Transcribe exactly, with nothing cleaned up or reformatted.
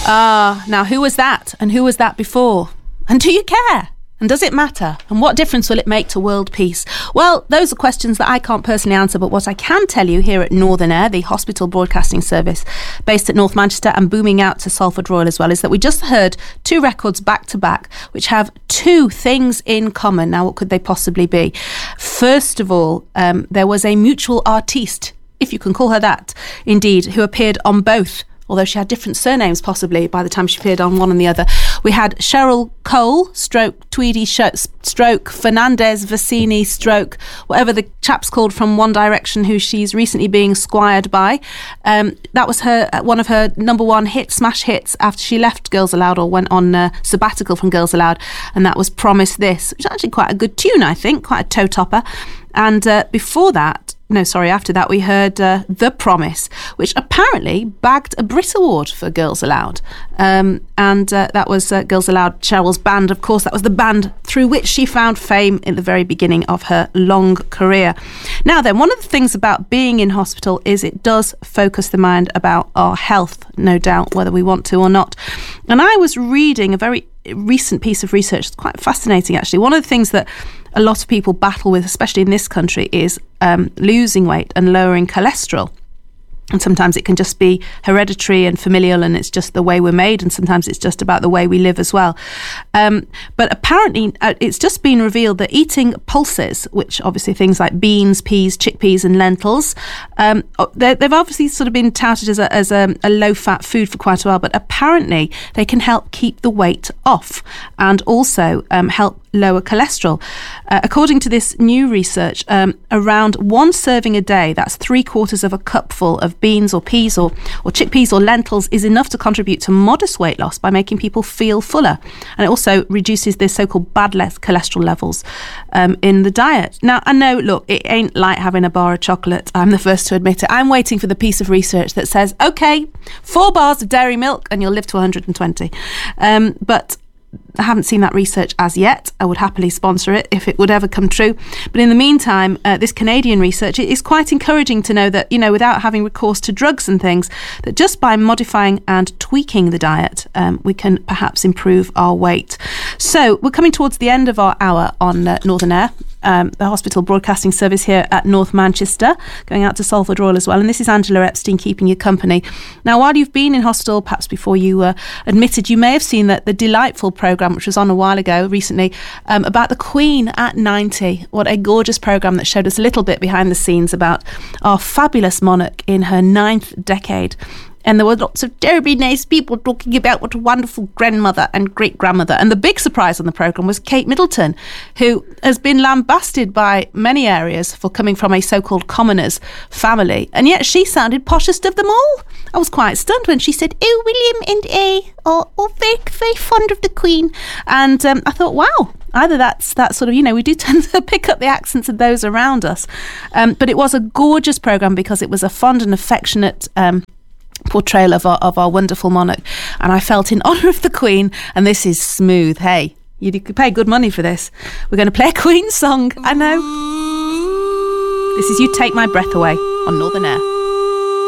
Ah, now who was that? And who was that before? And do you care? And does it matter? And what difference will it make to world peace? Well, those are questions that I can't personally answer, but what I can tell you here at Northern Air, the hospital broadcasting service based at North Manchester and booming out to Salford Royal as well, is that we just heard two records back to back which have two things in common. Now, what could they possibly be? First of all, um, there was a mutual artiste, if you can call her that, indeed, who appeared on both, although she had different surnames possibly by the time she appeared on one and the other. We had Cheryl Cole, stroke Tweedy, stroke Fernandez Vicini, stroke whatever the chap's called from One Direction, who she's recently being squired by. Um, that was her one of her number one hit, smash hits after she left Girls Aloud or went on uh, sabbatical from Girls Aloud, and that was Promise This, which is actually quite a good tune, I think, quite a toe topper. And uh, before that, no, sorry, after that, we heard uh, The Promise, which apparently bagged a Brit Award for Girls Aloud. Um, and uh, that was uh, Girls Aloud, Cheryl's band, of course. That was the band through which she found fame in the very beginning of her long career. Now then, one of the things about being in hospital is it does focus the mind about our health, no doubt, whether we want to or not. And I was reading a very recent piece of research. It's quite fascinating, actually. One of the things that a lot of people battle with, especially in this country, is um, losing weight and lowering cholesterol. And sometimes it can just be hereditary and familial, and it's just the way we're made, and sometimes it's just about the way we live as well. Um, but apparently uh, it's just been revealed that eating pulses, which obviously things like beans, peas, chickpeas and lentils, um, they've obviously sort of been touted as a, as a, a low-fat food for quite a while, but apparently they can help keep the weight off and also um, help lower cholesterol. Uh, according to this new research, um, around one serving a day, that's three quarters of a cupful of beans or peas or, or chickpeas or lentils, is enough to contribute to modest weight loss by making people feel fuller. And it also reduces the so-called bad le- cholesterol levels um, in the diet. Now, I know, look, it ain't like having a bar of chocolate. I'm the first to admit it. I'm waiting for the piece of research that says, OK, four bars of dairy milk and you'll live to one hundred twenty. Um, but I haven't seen that research as yet. I would happily sponsor it if it would ever come true. But in the meantime, uh, this Canadian research, it is quite encouraging to know that, you know, without having recourse to drugs and things, that just by modifying and tweaking the diet, um, we can perhaps improve our weight. So we're coming towards the end of our hour on uh, Northern Air. Um, the hospital broadcasting service here at North Manchester, going out to Salford Royal as well. And this is Angela Epstein keeping you company. Now, while you've been in hospital, perhaps before you were uh, admitted, you may have seen that the delightful programme, which was on a while ago recently, um, about the Queen at ninety. What a gorgeous programme that showed us a little bit behind the scenes about our fabulous monarch in her ninth decade. And there were lots of terribly nice people talking about what a wonderful grandmother and great-grandmother. And the big surprise on the programme was Kate Middleton, who has been lambasted by many areas for coming from a so-called commoner's family. And yet she sounded poshest of them all. I was quite stunned when she said, oh, William and A are, are very, very fond of the Queen. And um, I thought, wow, either that's that sort of, you know, we do tend to pick up the accents of those around us. Um, but it was a gorgeous programme because it was a fond and affectionate um portrayal of our, of our wonderful monarch, and I felt in honour of the Queen, and this is smooth. Hey, you could pay good money for this. We're going to play a Queen song. I know. This is You Take My Breath Away on Northern Air.